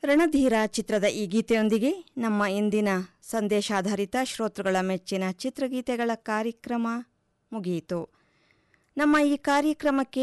ರಣಧೀರ ಚಿತ್ರದ ಈ ಗೀತೆಯೊಂದಿಗೆ ನಮ್ಮ ಇಂದಿನ ಸಂದೇಶಾಧಾರಿತ ಶ್ರೋತೃಗಳ ಮೆಚ್ಚಿನ ಚಿತ್ರಗೀತೆಗಳ ಕಾರ್ಯಕ್ರಮ ಮುಗಿಯಿತು. ನಮ್ಮ ಈ ಕಾರ್ಯಕ್ರಮಕ್ಕೆ